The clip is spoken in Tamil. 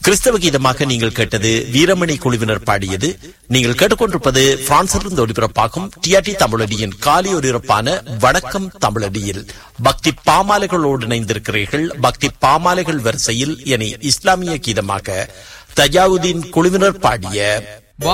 கிறிஸ்தவ கீதமாக நீங்கள் கேட்டது வீரமணி குழுவினர் பாடியது. நீங்கள் கேட்டுக்கொண்டிருப்பது பிரான்சிலிருந்து ஒலிபரப்பாகும் டிஆர்டி தமிழடியின் காலை ஒலிபரப்பான வணக்கம் தமிழடியில் பக்தி பாமாலைகளோடு இணைந்திருக்கிறீர்கள். பக்தி பாமாலைகள் வரிசையில் இனி இஸ்லாமிய கீதமாக தஜாவுதீன் குழுவினர் பாடிய